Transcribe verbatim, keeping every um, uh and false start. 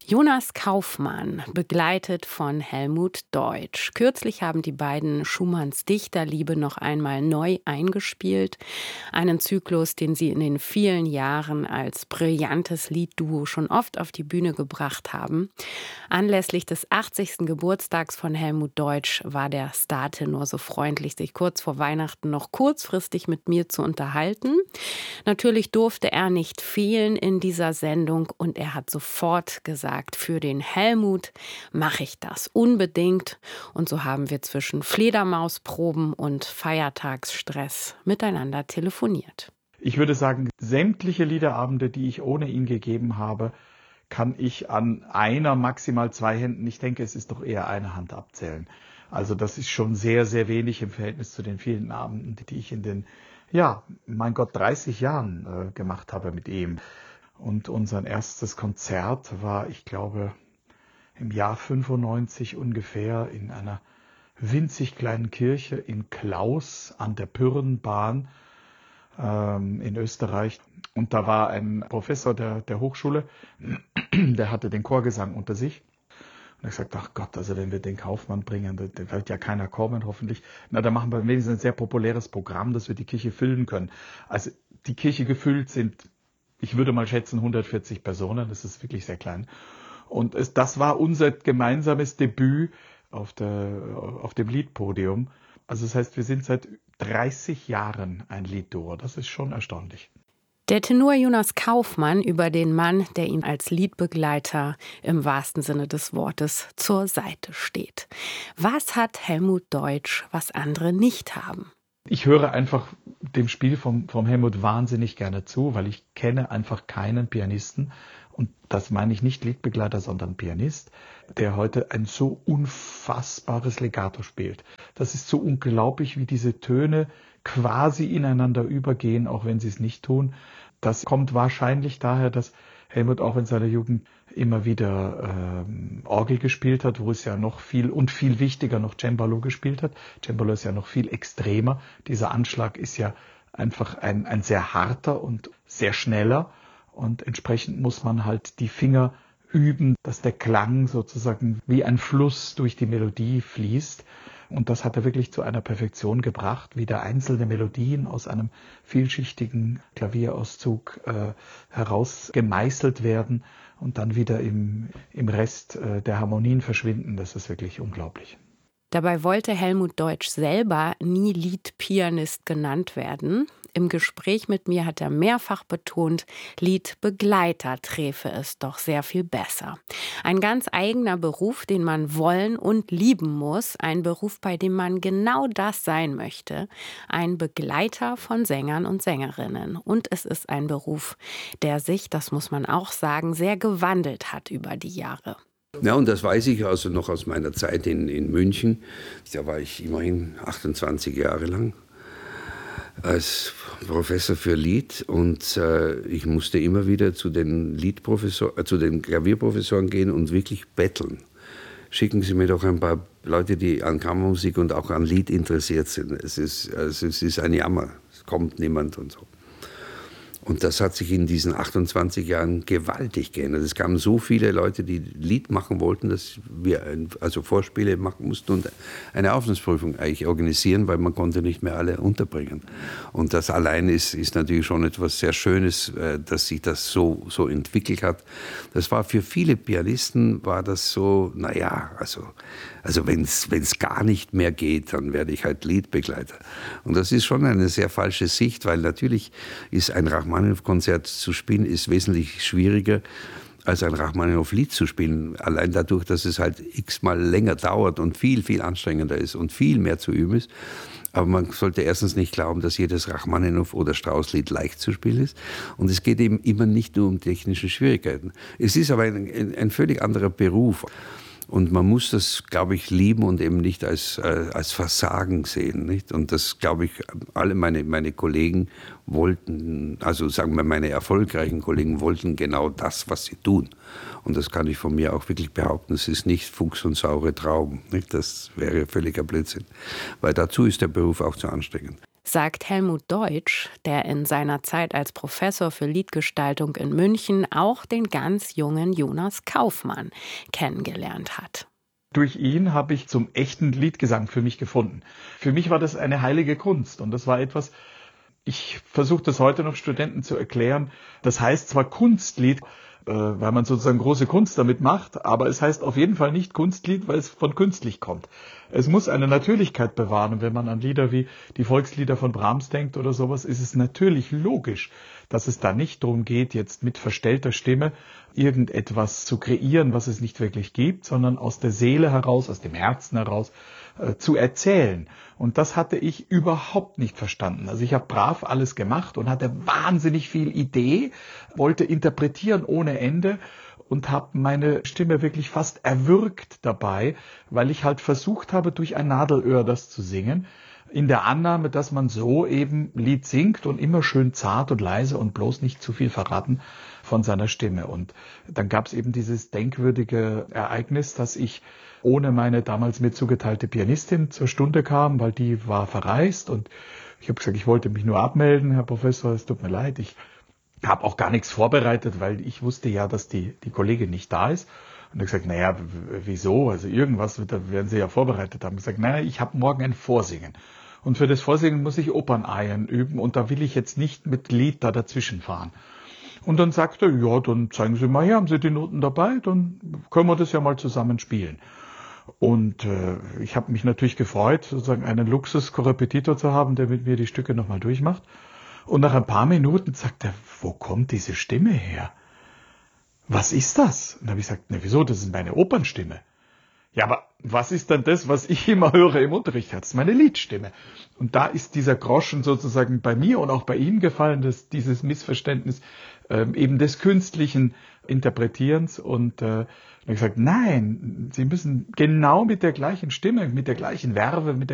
Jonas Kaufmann, begleitet von Helmut Deutsch. Kürzlich haben die beiden Schumanns Dichterliebe noch einmal neu eingespielt. Einen Zyklus, den sie in den vielen Jahren als brillantes Liedduo schon oft auf die Bühne gebracht haben. Anlässlich des achtzigsten Geburtstags von Helmut Deutsch war der Star-Tenor so freundlich, sich kurz vor Weihnachten noch kurzfristig mit mir zu unterhalten. Natürlich durfte er nicht fehlen in dieser Sendung und er hat sofort gesagt, für den Helmut mache ich das unbedingt. Und so haben wir zwischen Fledermausproben und Feiertagsstress miteinander telefoniert. Ich würde sagen, sämtliche Liederabende, die ich ohne ihn gegeben habe, kann ich an einer, maximal zwei Händen, ich denke, es ist doch eher eine Hand abzählen. Also das ist schon sehr, sehr wenig im Verhältnis zu den vielen Abenden, die ich in den, ja, mein Gott, dreißig Jahren äh, gemacht habe mit ihm. Und unser erstes Konzert war, ich glaube, im Jahr fünfundneunzig ungefähr in einer winzig kleinen Kirche in Klaus an der Pyrrhenbahn ähm, in Österreich. Und da war ein Professor der, der Hochschule, der hatte den Chorgesang unter sich. Und ich sagte, ach Gott, also wenn wir den Kaufmann bringen, da wird ja keiner kommen, hoffentlich. Na, dann machen wir wenigstens ein sehr populäres Programm, dass wir die Kirche füllen können. Also die Kirche gefüllt sind, ich würde mal schätzen, hundertvierzig Personen, das ist wirklich sehr klein. Und es, das war unser gemeinsames Debüt auf, der, auf dem Liedpodium. Also das heißt, wir sind seit dreißig Jahren ein Liedduo, das ist schon erstaunlich. Der Tenor Jonas Kaufmann über den Mann, der ihm als Liedbegleiter im wahrsten Sinne des Wortes zur Seite steht. Was hat Helmut Deutsch, was andere nicht haben? Ich höre einfach dem Spiel vom, vom Helmut wahnsinnig gerne zu, weil ich kenne einfach keinen Pianisten, und das meine ich nicht Liedbegleiter, sondern Pianist, der heute ein so unfassbares Legato spielt. Das ist so unglaublich, wie diese Töne quasi ineinander übergehen, auch wenn sie es nicht tun. Das kommt wahrscheinlich daher, dass Helmut auch in seiner Jugend immer wieder ähm, Orgel gespielt hat, wo es ja noch viel und viel wichtiger noch Cembalo gespielt hat. Cembalo ist ja noch viel extremer. Dieser Anschlag ist ja einfach ein, ein sehr harter und sehr schneller. Und entsprechend muss man halt die Finger üben, dass der Klang sozusagen wie ein Fluss durch die Melodie fließt. Und das hat er wirklich zu einer Perfektion gebracht, wie da einzelne Melodien aus einem vielschichtigen Klavierauszug äh, heraus gemeißelt werden und dann wieder im, im Rest äh, der Harmonien verschwinden. Das ist wirklich unglaublich. Dabei wollte Helmut Deutsch selber nie Liedpianist genannt werden. Im Gespräch mit mir hat er mehrfach betont, Liedbegleiter träfe es doch sehr viel besser. Ein ganz eigener Beruf, den man wollen und lieben muss. Ein Beruf, bei dem man genau das sein möchte. Ein Begleiter von Sängern und Sängerinnen. Und es ist ein Beruf, der sich, das muss man auch sagen, sehr gewandelt hat über die Jahre. Ja, und das weiß ich also noch aus meiner Zeit in, in München. Da war ich immerhin achtundzwanzig Jahre lang als Professor für Lied und äh, ich musste immer wieder zu den Liedprofessor, äh, zu den Klavierprofessoren gehen und wirklich betteln. Schicken Sie mir doch ein paar Leute, die an Kammermusik und auch an Lied interessiert sind. Es ist, also es ist ein Jammer, es kommt niemand und so. Und das hat sich in diesen achtundzwanzig Jahren gewaltig geändert. Es kamen so viele Leute, die Lied machen wollten, dass wir also Vorspiele machen mussten und eine Aufnahmeprüfung eigentlich organisieren, weil man konnte nicht mehr alle unterbringen. Und das allein ist, ist natürlich schon etwas sehr Schönes, dass sich das so, so entwickelt hat. Das war für viele Pianisten, war das so, naja, also, also wenn es gar nicht mehr geht, dann werde ich halt Liedbegleiter. Und das ist schon eine sehr falsche Sicht, weil natürlich ist ein Rachmaninow-Konzert zu spielen, ist wesentlich schwieriger als ein Rachmaninow-Lied zu spielen. Allein dadurch, dass es halt x-mal länger dauert und viel, viel anstrengender ist und viel mehr zu üben ist. Aber man sollte erstens nicht glauben, dass jedes Rachmaninow- oder Strauss-Lied leicht zu spielen ist. Und es geht eben immer nicht nur um technische Schwierigkeiten. Es ist aber ein, ein, ein völlig anderer Beruf. Und man muss das, glaube ich, lieben und eben nicht als, äh, als Versagen sehen. Nicht? Und das, glaube ich, alle meine, meine Kollegen wollten, also sagen wir, meine erfolgreichen Kollegen wollten genau das, was sie tun. Und das kann ich von mir auch wirklich behaupten. Es ist nicht Fuchs und saure Trauben. Nicht? Das wäre völliger Blödsinn. Weil dazu ist der Beruf auch zu anstrengend. sagt Helmut Deutsch, der in seiner Zeit als Professor für Liedgestaltung in München auch den ganz jungen Jonas Kaufmann kennengelernt hat. Durch ihn habe ich zum echten Liedgesang für mich gefunden. Für mich war das eine heilige Kunst und das war etwas, ich versuche das heute noch Studenten zu erklären, das heißt zwar Kunstlied, weil man sozusagen große Kunst damit macht, aber es heißt auf jeden Fall nicht Kunstlied, weil es von künstlich kommt. Es muss eine Natürlichkeit bewahren. Und wenn man an Lieder wie die Volkslieder von Brahms denkt oder sowas, ist es natürlich logisch, dass es da nicht darum geht, jetzt mit verstellter Stimme irgendetwas zu kreieren, was es nicht wirklich gibt, sondern aus der Seele heraus, aus dem Herzen heraus äh, zu erzählen. Und das hatte ich überhaupt nicht verstanden. Also ich habe brav alles gemacht und hatte wahnsinnig viel Idee, wollte interpretieren ohne Ende und habe meine Stimme wirklich fast erwürgt dabei, weil ich halt versucht habe, durch ein Nadelöhr das zu singen, in der Annahme, dass man so eben Lied singt und immer schön zart und leise und bloß nicht zu viel verraten von seiner Stimme. Und dann gab es eben dieses denkwürdige Ereignis, dass ich ohne meine damals mir zugeteilte Pianistin zur Stunde kam, weil die war verreist und ich habe gesagt, ich wollte mich nur abmelden, Herr Professor, es tut mir leid, ich habe auch gar nichts vorbereitet, weil ich wusste ja, dass die, die Kollegin nicht da ist. Und er hat gesagt, naja, wieso? Also irgendwas da werden Sie ja vorbereitet haben. Ich habe gesagt, naja, ich habe morgen ein Vorsingen. Und für das Vorsingen muss ich Opernarien üben und da will ich jetzt nicht mit Lied da dazwischen fahren. Und dann sagte er, ja, dann zeigen Sie mal her, haben Sie die Noten dabei? Dann können wir das ja mal zusammen spielen. Und äh, ich habe mich natürlich gefreut, sozusagen einen Luxus-Korrepetitor zu haben, der mit mir die Stücke nochmal durchmacht. Und nach ein paar Minuten sagt er, wo kommt diese Stimme her? Was ist das? Und dann habe ich gesagt, na wieso, das ist meine Opernstimme. Ja, aber was ist dann das, was ich immer höre im Unterricht? Das ist meine Liedstimme. Und da ist dieser Groschen sozusagen bei mir und auch bei ihm gefallen, dass dieses Missverständnis ähm, eben des künstlichen Interpretierens. Und äh, dann habe ich gesagt, nein, Sie müssen genau mit der gleichen Stimme, mit der gleichen Verve, mit der